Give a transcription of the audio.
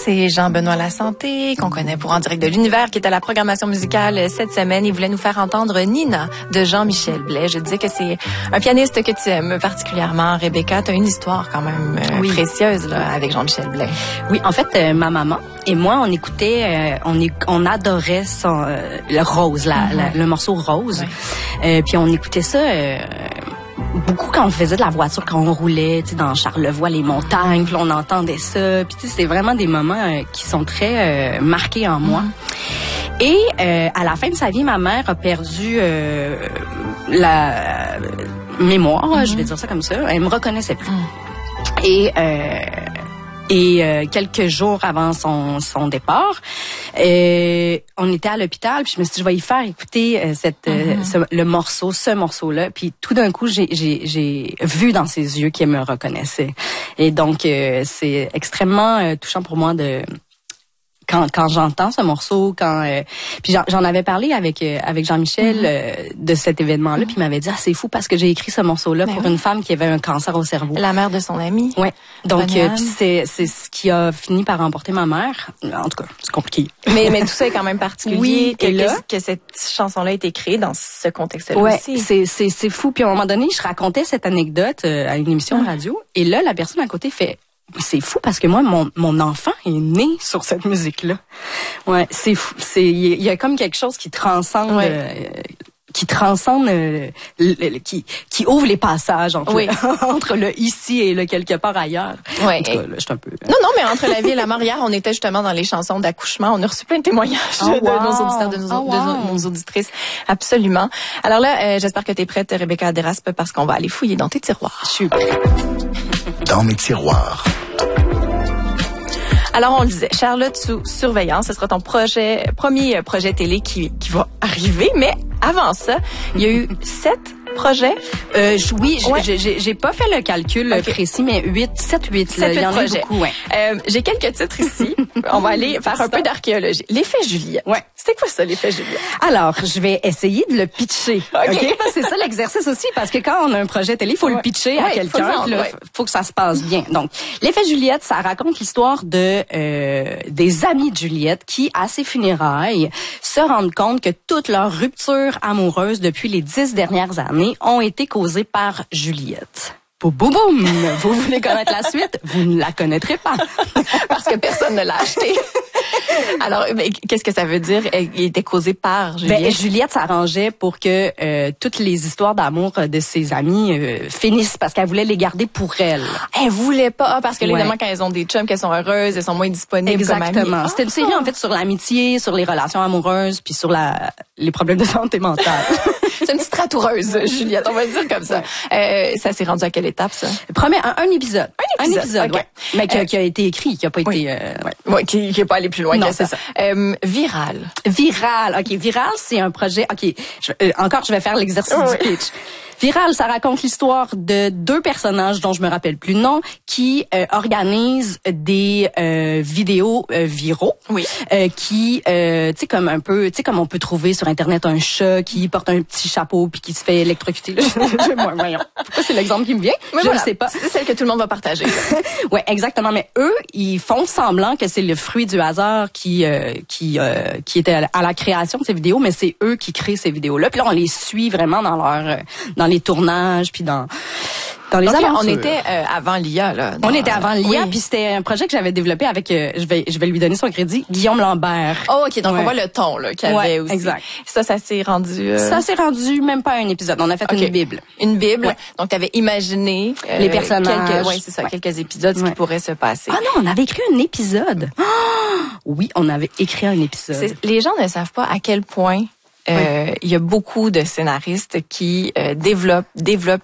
C'est Jean-Benoît Lasanté, qu'on connaît pour En direct de l'univers, qui est à la programmation musicale cette semaine. Il voulait nous faire entendre Nina de Jean-Michel Blais. Je disais que c'est un pianiste que tu aimes particulièrement. Rebecca, tu as une histoire quand même précieuse là, avec Jean-Michel Blais. Oui, en fait, ma maman et moi, on écoutait, on adorait le Rose, le morceau Rose. Ouais. Puis on écoutait ça... beaucoup quand on faisait de la voiture, quand on roulait, tu sais, dans Charlevoix, les montagnes, puis on entendait ça. Puis tu sais, c'est vraiment des moments qui sont très marqués en moi. Et à la fin de sa vie, ma mère a perdu la mémoire, je vais dire ça comme ça. Elle me reconnaissait plus. Et quelques jours avant son départ, on était à l'hôpital, puis je me suis dit, je vais y faire écouter ce morceau-là. Puis tout d'un coup, j'ai vu dans ses yeux qu'elle me reconnaissait. Et donc, c'est extrêmement touchant pour moi quand j'entends ce morceau, puis j'en avais parlé avec Jean-Michel de cet événement-là, puis il m'avait dit c'est fou parce que j'ai écrit ce morceau-là pour une femme qui avait un cancer au cerveau. La mère de son amie. Ouais. Donc puis c'est ce qui a fini par remporter ma mère. En tout cas, c'est compliqué. Mais tout ça est quand même particulier. Oui, que cette chanson-là a été créée dans ce contexte-là aussi. C'est fou. Puis à un moment donné, je racontais cette anecdote à une émission de radio, et là la personne à côté fait c'est fou parce que moi, mon enfant est né sur cette musique-là. Ouais, c'est fou. Il y a comme quelque chose qui transcende, qui ouvre les passages entre le ici et le quelque part ailleurs. Ouais. En tout cas, là, je suis un peu... Non, mais entre la vie et la mort, hier, on était justement dans les chansons d'accouchement. On a reçu plein de témoignages de nos auditeurs, de nos auditrices. Absolument. Alors là, j'espère que tu es prête, Rebecca Deraspe, parce qu'on va aller fouiller dans tes tiroirs. Super. Dans mes tiroirs. Alors, on le disait, Charlotte sous surveillance, ce sera ton premier projet télé qui va arriver. Mais avant ça, il y a eu 7 projets. Oui, j'ai pas fait le calcul précis, mais 7, 8. Il y en a beaucoup, ouais. J'ai quelques titres ici. On va aller faire un peu d'archéologie. L'effet Juliette. Ouais. C'était quoi ça, l'effet Juliette? Alors, je vais essayer de le pitcher. OK? C'est ça l'exercice aussi, parce que quand on a un projet télé, il faut le pitcher à quelqu'un. Faut que ça se passe bien. Donc, l'effet Juliette, ça raconte l'histoire des amis de Juliette qui, à ses funérailles, se rendent compte que toute leur rupture amoureuse depuis les 10 dernières années ont été causées par Juliette. Boum, boum, boum! Vous voulez connaître la suite? Vous ne la connaîtrez pas. Parce que personne ne l'a acheté. Alors, mais qu'est-ce que ça veut dire? Il était causé par Juliette? Juliette s'arrangeait pour que toutes les histoires d'amour de ses amis finissent parce qu'elle voulait les garder pour elle. Elle voulait pas, parce que évidemment, quand elles ont des chums, qu'elles sont heureuses, elles sont moins disponibles. Exactement. Comme amies. C'était une série, en fait, sur l'amitié, sur les relations amoureuses, puis sur les problèmes de santé mentale. C'est une petite ratoureuse, Juliette, on va le dire comme ça. Ça s'est rendu à quelle étape, ça? Un épisode. Un épisode, okay. Mais qui a été écrit, qui a pas été... qui est pas allé plus loin non, que ça. C'est ça. Viral. OK. Viral, c'est un projet... OK, je vais faire l'exercice du pitch. Viral, ça raconte l'histoire de 2 personnages dont je me rappelle plus le nom qui organisent des vidéos viraux. Oui. Qui tu sais comme on peut trouver sur internet un chat qui porte un petit chapeau puis qui se fait électrocuter. Voyons. Pourquoi c'est l'exemple qui me vient? Je ne sais pas. C'est celle que tout le monde va partager. Ouais, exactement, mais eux, ils font semblant que c'est le fruit du hasard qui était à la création de ces vidéos, mais c'est eux qui créent ces vidéos-là. Puis là, on les suit vraiment dans les tournages puis dans les aventures. On était avant l'IA là. On était avant l'IA, puis c'était un projet que j'avais développé avec je vais lui donner son crédit, Guillaume Lambert. Oh OK, donc on voit le ton là qu'il y avait aussi. Exact. Ça s'est rendu Ça s'est rendu même pas un épisode, on a fait une bible. Une bible. Ouais. Donc tu avais imaginé les personnages. Quelques épisodes qui pourraient se passer. Ah non, on avait écrit un épisode. Oui, on avait écrit un épisode. Les gens ne savent pas à quel point il y a beaucoup de scénaristes qui développent